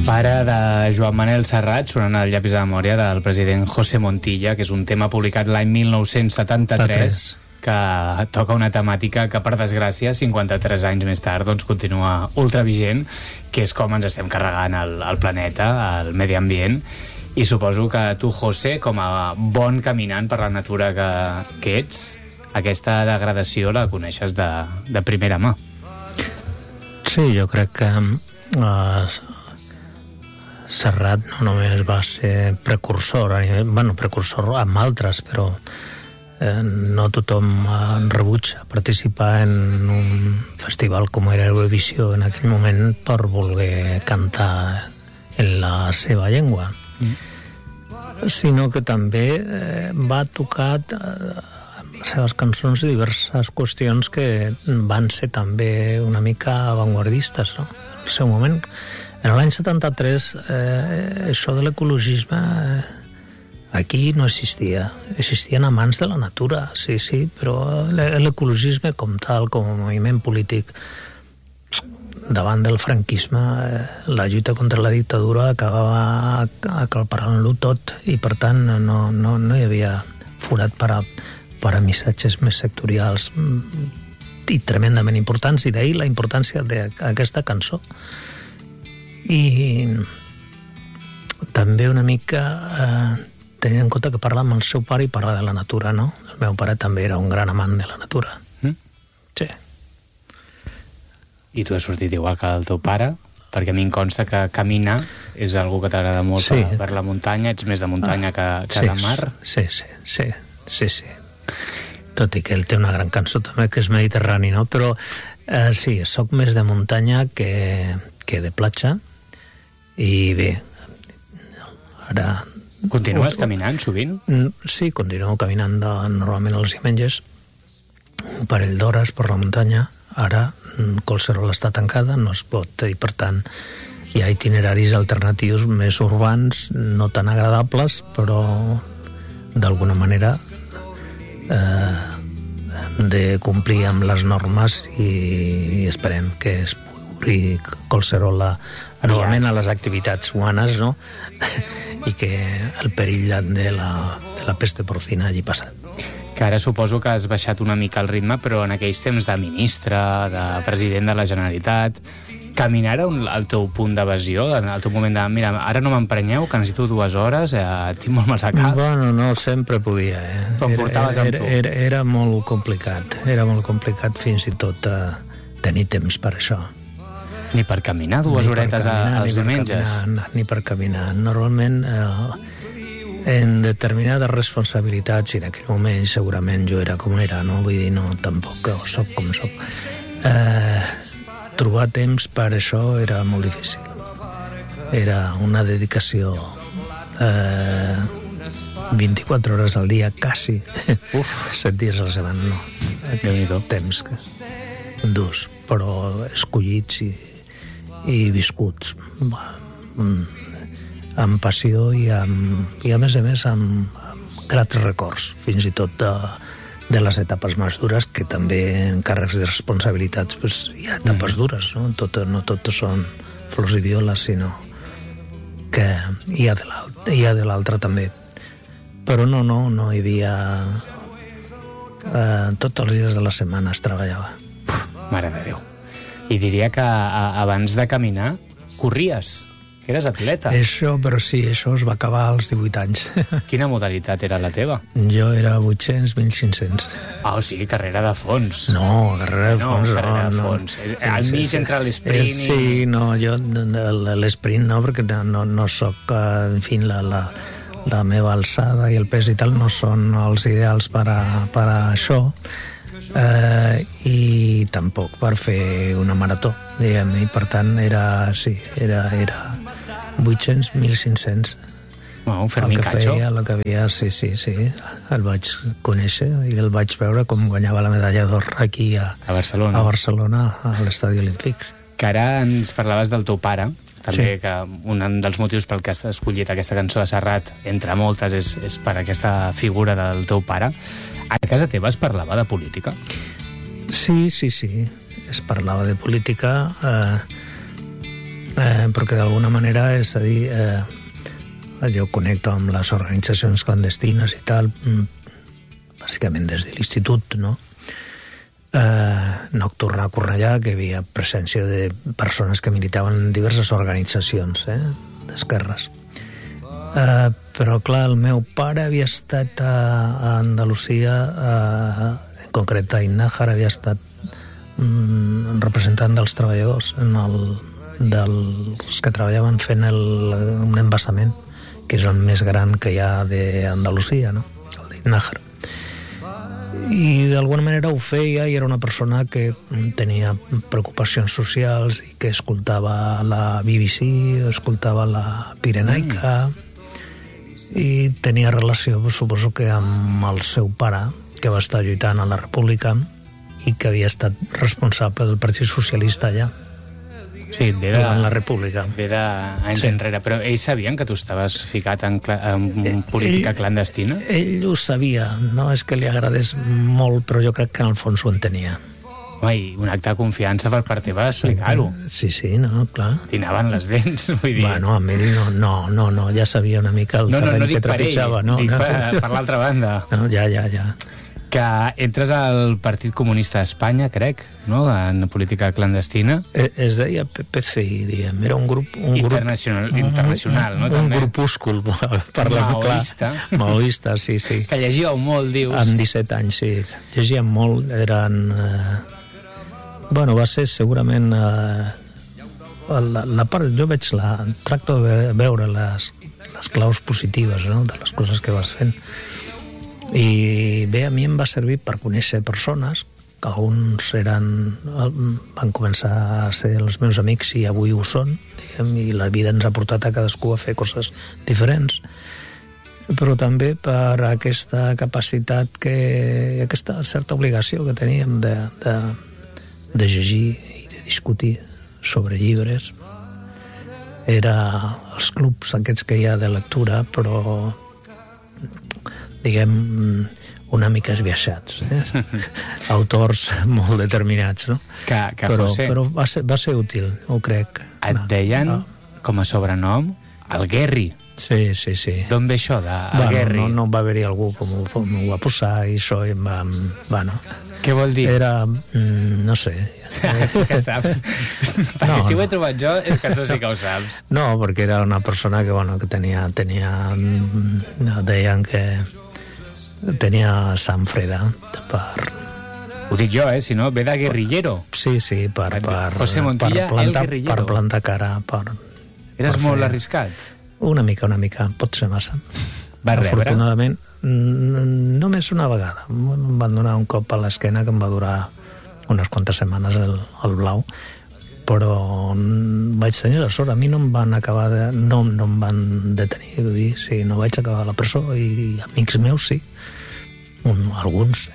Pare de Joan Manel Serrat, sonant el llapis de memòria del president José Montilla, que és un tema publicat l'any 1973, que toca una temàtica que, per desgràcia, 53 anys més tard, doncs, continua ultravigent, que és com ens estem carregant el planeta, el medi ambient. I suposo que tu, José, com a bon caminant per la natura que ets, aquesta degradació la coneixes de primera mà. Sí, jo crec que Serrat no només va ser precursor, precursor amb altres, però no tothom rebutja participar en un festival com era Eurovisió en aquell moment per voler cantar en la seva llengua. Sinó que també va tocar les seves cançons diverses qüestions que van ser també una mica avantguardistes, no? En el seu moment. En l'any 73 això de l'ecologisme aquí no existia. Existien amants de la natura, sí, però l'ecologisme com tal, com a moviment polític davant del franquisme, la lluita contra la dictadura acabava aclaparant-lo tot i per tant no hi havia forat per a missatges més sectorials i tremendament importants, i d'ahir la importància d'aquesta cançó. I també una mica tenint en compte que parla amb el seu pare i parla de la natura, no? El meu pare també era un gran amant de la natura. Sí. I tu has sortit igual que el teu pare, perquè a mi em consta que caminar és algo que t'agrada molt per la muntanya, ets més de muntanya que de mar. Sí. Tot i que ell té una gran cançó també, que és Mediterrani, no? Però sí, soc més de muntanya que de platja. I bé, ara... Continues caminant sovint? Sí, continuo caminant normalment els diumenges un parell d'hores per la muntanya. Ara Collserola està tancada, no es pot, i per tant hi ha itineraris alternatius més urbans, no tan agradables, però d'alguna manera de complir amb les normes, i esperem que es pugui Collserola novament a les activitats humanes, no? I que el perill de la peste porcina hagi passat. Que ara suposo que has baixat una mica el ritme, però en aquells temps de ministre, de president de la Generalitat, caminar era el teu punt d'evasió, en el teu moment de, mira, ara no m'emprenyeu, que necessito 2 hores, tinc molt mals a cap. Bueno, no sempre podia, Com portaves amb tu? Era molt complicat fins i tot tenir temps per això. Ni per caminar 2 horetes als diumenges? Ni per caminar. Normalment, en determinades responsabilitats, i en aquell moment segurament jo era com era, no? Vull dir, no, tampoc soc com soc. Trobar temps per això era molt difícil. Era una dedicació 24 hores al dia, quasi. 7 dies a la setmana, no. Déu-n'hi-do. Temps durs, però escollits i viscuts amb passió i a més a més amb grats records, fins i tot de les etapes més dures, que també en càrrecs de responsabilitats hi ha etapes dures, no? No tot són flors i violes, sinó que hi ha de l'altre també. Però no hi havia tots els dies de la setmana es treballava. Mare de Déu. I diria que abans de caminar corries, que eres atleta. Això es va acabar als 18 anys. Quina modalitat era la teva? Jo era 800, 1.500. O sigui, carrera de fons. No, carrera de fons. Carrera de fons. Al mig entre l'esprint i... Sí, no, jo l'esprint no, perquè no soc, en fi, la meva alçada i el pes i tal no són els ideals per a això. I tampoc per fer una marató, diguem, i per tant era 800, 1.500. Un Fermín Cacho. El que havia, sí. El vaig conèixer i el vaig veure com guanyava la medalla d'or aquí a Barcelona, a l'Estadi Olímpic. Que ara ens parlaves del teu pare, també, que un dels motius pel que has escollit aquesta cançó de Serrat, entre moltes, és per aquesta figura del teu pare. A casa teva es parlava de política? Sí. Es parlava de política. perquè d'alguna manera, és a dir, jo connecto amb les organitzacions clandestines i tal, bàsicament des de l'institut, no? Nocturna a Cornellà, que hi havia presència de persones que militaven en diverses organitzacions d'esquerres. Però, clar, el meu pare havia estat a Andalusia, en concret a Innájar, havia estat representant dels treballadors, dels que treballaven fent un embassament, que és el més gran que hi ha d'Andalusia, no? El d'Innájar. I d'alguna manera ho feia, i era una persona que tenia preocupacions socials i que escoltava la BBC, escoltava la Pirenaica, i tenia relació, suposo que amb el seu pare, que va estar lluitant a la República i que havia estat responsable del Partit Socialista allà. Sí, durant la República. Ve d'anys enrere, però ells sabien que tu estaves ficat en política clandestina? Ell ho sabia, no és que li agradés molt, però jo crec que en el fons ho entenia. Home, i un acte de confiança per part teva explicar-ho. Sí, no, clar. Tinaven les dents, vull dir... Bueno, amb ell no, ja sabia una mica el terreny que trepitjava. No dic per l'altra banda. No, ja. Que entres al Partit Comunista d'Espanya, crec, no?, en política clandestina. Es deia PCI, diguem. Era un grup... Internacional, no?, un grupúscul. Maoista. Maoista, sí. Que llegíeu molt, dius. Amb 17 anys, sí. Llegíem molt, eren... Bueno, va ser segurament... la part... Jo tracto de veure les claus positives, no?, de les coses que vas fent. I bé, a mi em va servir per conèixer persones, que alguns van començar a ser els meus amics i avui ho són, diguem, i la vida ens ha portat a cadascú a fer coses diferents, però també per aquesta capacitat, aquesta certa obligació que teníem de llegir i de discutir sobre llibres. Era els clubs aquests que hi ha de lectura, però diguem, una mica esbiaixats, autors molt determinats, no? Però va ser útil, ho crec. Et deien, com a sobrenom, el Guerri. Sí. D'on ve això, el Guerri? No va haver-hi algú com ho va posar, i això em va... Bueno, què vol dir? Era... no sé. Sí que saps. Perquè si ho he trobat jo, és que tu sí que ho saps. No, perquè era una persona que tenia... Deien que tenia sang freda per... Ho dic jo, si no, ve de guerrillero. Sí, per José Montilla, el guerrillero. Per plantar cara, Eres molt arriscat? Una mica, pot ser massa. Va rebre? Afortunadament, només una vegada. Em van donar un cop a l'esquena que em va durar unes quantes setmanes el blau, però vaig tenir la sort. A mi no em van acabar no em van detenir, vull dir, sí, no vaig acabar a la presó, i amics meus sí. Alguns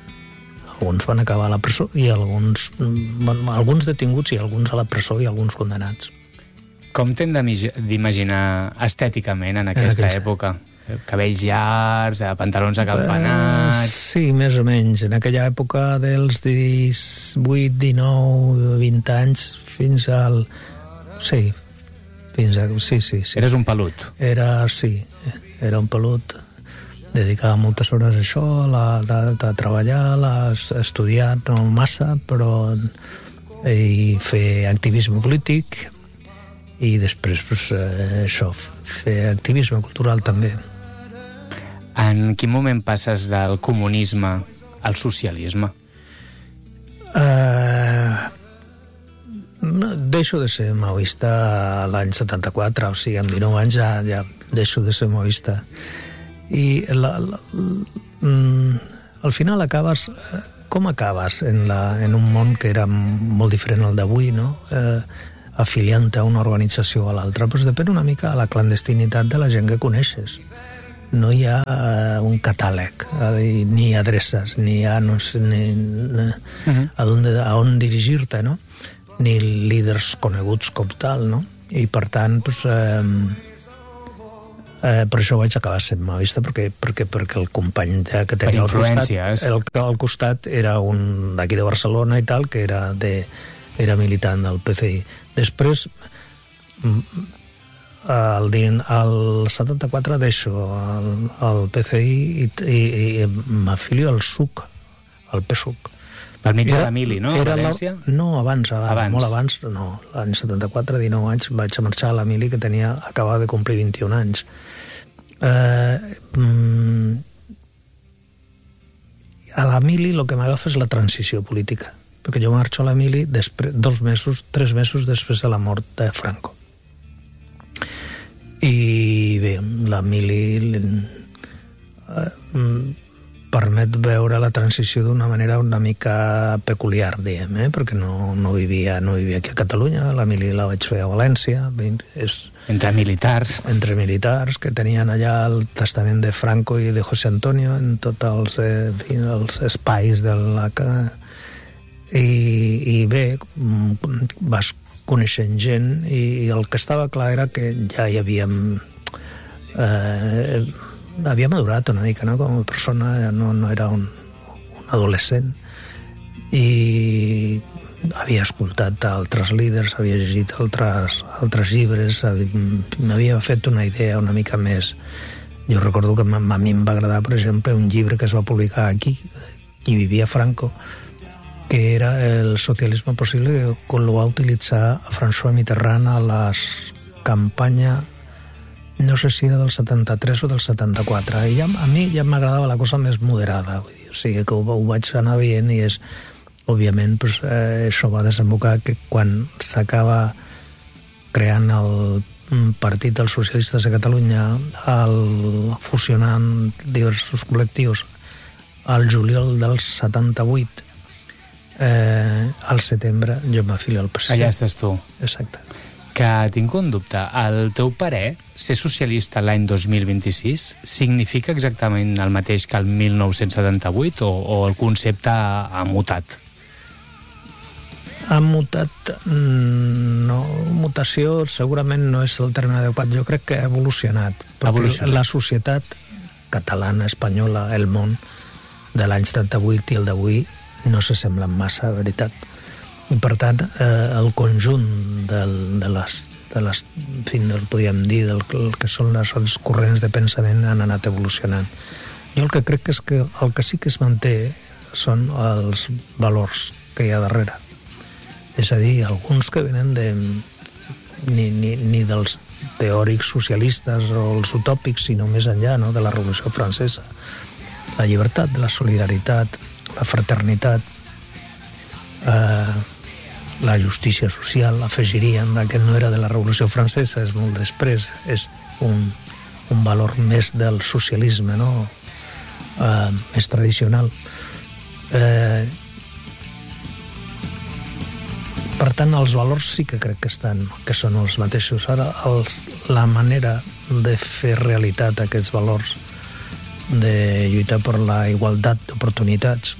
van acabar a la presó, i alguns detinguts, i alguns a la presó, i alguns condenats. Com t'hem d'imaginar estèticament en aquesta època? Cabells llargs, pantalons acampanats... Sí, més o menys. En aquella època dels 18, 19, 20 anys, fins al... Sí. Eres un pelut. Era un pelut. Dedicava moltes hores a això, a treballar, a estudiar, no massa, però i fer activisme polític, i després això, fer activisme cultural també. En quin moment passes del comunisme al socialisme? Deixo de ser maoista l'any 74, o sigui, amb 19 anys ja deixo de ser maoista. I al final acabes... Com acabes en un món que era molt diferent al d'avui, no?, afiliant-te a una organització o a l'altra? Doncs depèn una mica de la clandestinitat de la gent que coneixes. No hi ha un catàleg, ni adreces, ni a on dirigir-te, no?, ni líders coneguts com tal, no? I per tant, doncs, per això vaig acabar sent maoista, perquè el company que tenia al costat era un d'aquí de Barcelona i tal, que era militant del PCI. Després al 74 deixo el PCI i m'afilio al SUC, al PSUC. Pel mig de l'Emili, no? A València? No, abans, molt abans. No, l'any 74, 19 anys, vaig marxar a l'Emili, que acabava de complir 21 anys. A l'Emili el que m'agafa és la transició política, perquè jo marxo a l'Emili 3 mesos després de la mort de Franco. I bé, l'Emili permet veure la transició d'una manera una mica peculiar, diguem, perquè no vivia aquí a Catalunya, l'Emili la vaig fer a València. Entre militars. Entre militars, que tenien allà el testament de Franco i de José Antonio en tots els espais de la... I bé, vas coneixent gent, i el que estava clar era que ja hi havíem... havia madurat una mica, no? Com a persona, ja no era un adolescent, i havia escoltat altres líders, havia llegit altres llibres, m'havia fet una idea una mica més. Jo recordo que a mi em va agradar, per exemple, un llibre que es va publicar aquí, Qui vivia Franco, que era El socialisme possible, que el va utilitzar François Mitterrand a la campanya, no sé si era del 73 o del 74, i a mi ja m'agradava la cosa més moderada, o sigui que ho vaig anar veient, i és, òbviament, això va desembocar que quan s'acaba creant el Partit dels Socialistes de Catalunya, fusionant diversos col·lectius, al juliol del 78, al setembre jo m'afilio al PSC. Allà estàs tu. Exacte. Que tinc un dubte. Al teu parer, ser socialista l'any 2026 significa exactament el mateix que el 1978 o el concepte ha mutat? Ha mutat... No, mutació segurament no és el terme adequat. Jo crec que ha evolucionat. Perquè la societat catalana, espanyola, el món de l'any 78 i el d'avui no s'assemblen massa, veritat. I per tant, el conjunt de les podríem dir, del que són els corrents de pensament han anat evolucionant. Jo el que crec és que el que sí que es manté són els valors que hi ha darrere. És a dir, alguns que venen ni dels teòrics socialistes o els utòpics, sinó més enllà, no?, de la Revolució Francesa. La llibertat, la solidaritat, la fraternitat, la justícia social, afegiríem, que no era de la Revolució Francesa, és molt després, és un valor més del socialisme, no?, més tradicional. Per tant, els valors sí que crec que són els mateixos. Ara, la manera de fer realitat aquests valors, de lluitar per la igualtat d'oportunitats,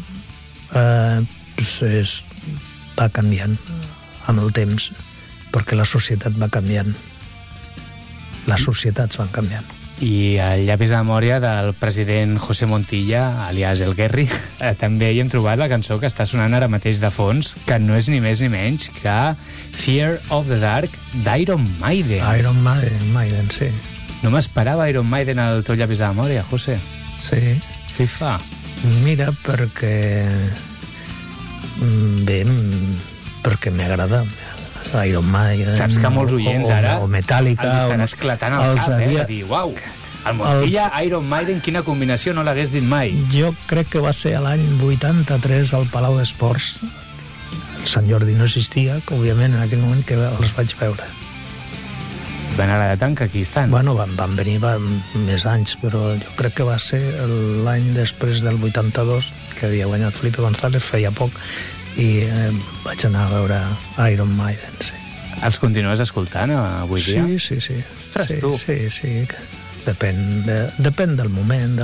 va canviant amb el temps, perquè la societat va canviant. Les societats van canviant. I el llapis de memòria del president José Montilla, alias El Guerri, també hi hem trobat la cançó que està sonant ara mateix de fons, que no és ni més ni menys que Fear of the Dark d'Iron Maiden. Iron Maiden, sí. No m'esperava Iron Maiden al teu llapis de memòria, José. Sí. Què hi fa? Mira, perquè... Bé, perquè m'agrada Iron Maiden. Saps que molts oients ara o Metallica, els estan esclatant al cap, de dir, uau, el Montilla, Iron Maiden, quina combinació, no l'hagués dit mai. Jo crec que va ser l'any 83 al Palau d'Esports. El Sant Jordi no existia, que òbviament en aquell moment que els vaig veure. Van agradar tant que aquí estan. Bueno, van venir més anys, però jo crec que va ser l'any després del 82, que havia guanyat Felipe González, feia poc, i vaig anar a veure Iron Maiden, sí. Els continues escoltant avui dia? Sí. Ostres, tu! Sí. Depèn del moment,